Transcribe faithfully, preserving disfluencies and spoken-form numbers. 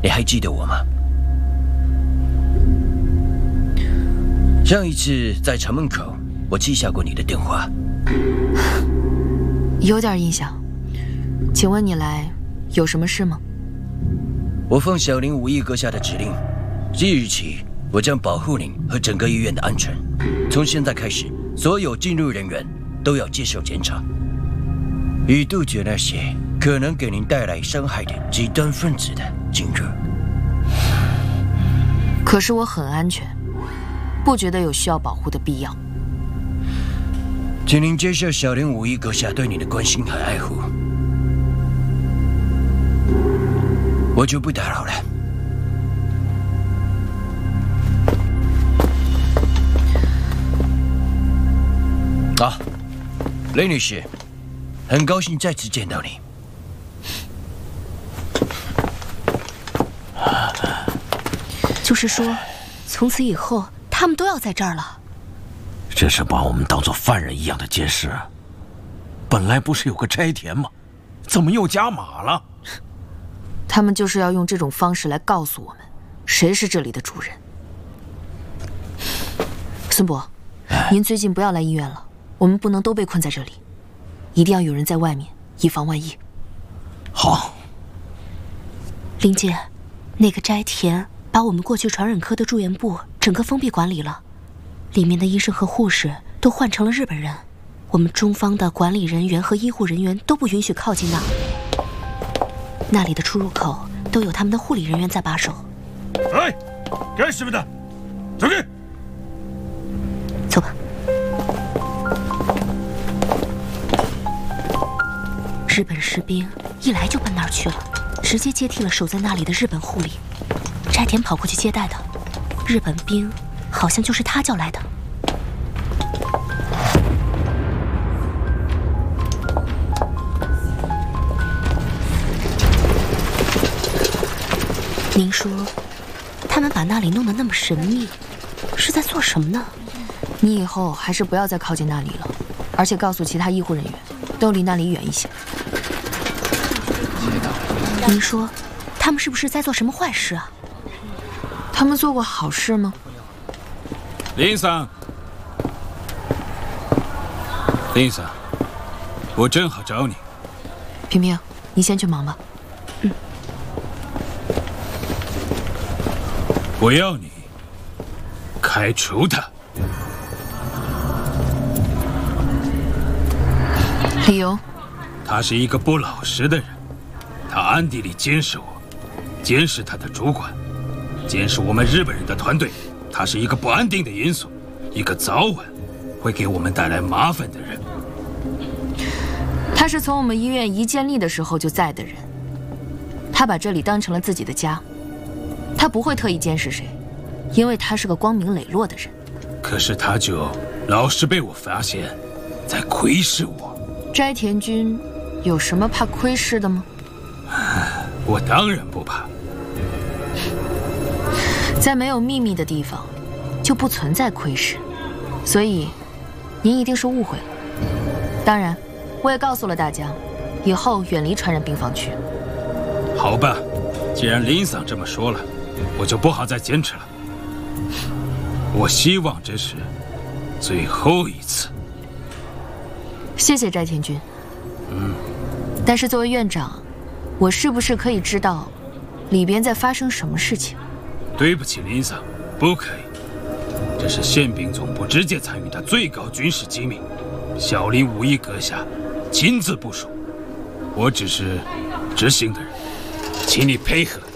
你还记得我吗？上一次在城门口，我记下过你的电话。 有点印象。请问你来有什么事吗？ 我奉小林武义阁下的指令，即日起，我将保护您和整个医院的安全。从现在开始，所有进入人员都要接受检查，以杜绝那些可能给您带来伤害的极端分子的进入。 可是我很安全，不觉得有需要保护的必要。 请您接受小林武义阁下对你的关心和爱护，我就不打扰了。啊，雷女士，很高兴再次见到你。 就是说，从此以后他们都要在这儿了。 这是把我们当作犯人一样的监视。本来不是有个斋田吗？怎么又加码了？ 他们就是要用这种方式来告诉我们，谁是这里的主人。孙伯，您最近不要来医院了，我们不能都被困在这里，一定要有人在外面，以防万一。 好。 林姐，那个斋田把我们过去传染科的住院部整个封闭管理了，里面的医生和护士都换成了日本人，我们中方的管理人员和医护人员都不允许靠近那儿。那里的出入口都有他们的护理人员在把守。 哎，干什么的？走开！ 走吧。日本士兵一来就奔那儿去了，直接接替了守在那里的日本护理。斋田跑过去接待的，日本兵好像就是他叫来的。您说，他们把那里弄得那么神秘，是在做什么呢？ 你以后还是不要再靠近那里了，而且告诉其他医护人员，都离那里远一些。 您说，他们是不是在做什么坏事啊？ 他们做过好事吗？ 林桑，林桑，我正好找你。 平平，你先去忙吧。 嗯。 我要你开除他。 理由？ 他是一个不老实的人，他暗地里监视我，监视他的主管，监视我们日本人的团队。他是一个不安定的因素，一个早晚会给我们带来麻烦的人。 他是从我们医院一建立的时候就在的人，他把这里当成了自己的家，他不会特意监视谁，因为他是个光明磊落的人。 可是他就老是被我发现，在窥视我。 斋田君有什么怕窥视的吗？ 我当然不怕。 在没有秘密的地方，就不存在窥视，所以您一定是误会了。当然，我也告诉了大家，以后远离传染病房区。 好吧，既然林桑这么说了，我就不好再坚持了。我希望这是最后一次。 谢谢斋田君。 嗯。 但是作为院长，我是不是可以知道里边在发生什么事情？ 对不起，林桑，不可以。这是宪兵总部直接参与的最高军事机密，小林武义阁下亲自部署，我只是执行的人，请你配合。